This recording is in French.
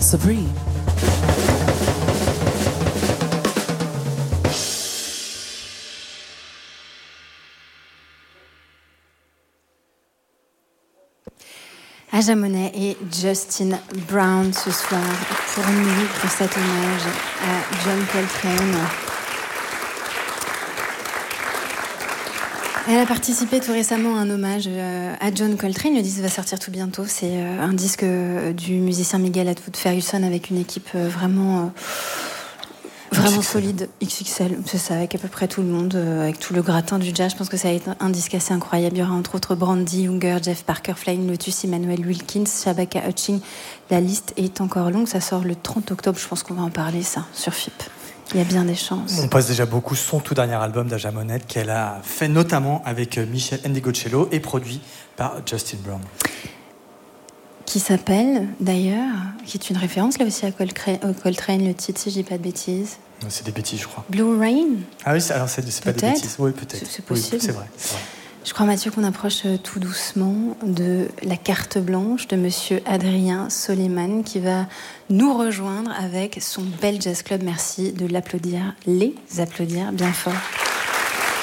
Supreme. Aja Monet et Justin Brown ce soir pour nous, pour cet hommage à John Coltrane. Elle a participé tout récemment à un hommage à John Coltrane. Le disque va sortir tout bientôt. C'est un disque du musicien Miguel Atwood Ferguson avec une équipe vraiment solide, XXL, c'est ça, avec à peu près tout le monde, avec tout le gratin du jazz. Je pense que ça va être un disque assez incroyable. Il y aura entre autres Brandy Younger, Jeff Parker, Flying Lotus, Emmanuel Wilkins, Shabaka Hutchings. La liste est encore longue. Ça sort le 30 octobre. Je pense qu'on va en parler, ça, sur FIP. Il y a bien des chances. On passe déjà beaucoup son tout dernier album d'Aja Monet qu'elle a fait notamment avec Michel Ndegeocello et produit par Justin Brown. Qui s'appelle, d'ailleurs, qui est une référence là aussi à Coltrane, le titre, si je dis pas de bêtises. C'est des bêtises, je crois. Blue Rain. Ah oui, alors c'est pas des bêtises. Oui, peut-être. C'est possible. Oui, c'est vrai. Je crois, Mathieu, qu'on approche tout doucement de la carte blanche de monsieur Adrien Soleiman qui va nous rejoindre avec son bel jazz club. Merci de l'applaudir, les applaudir bien fort.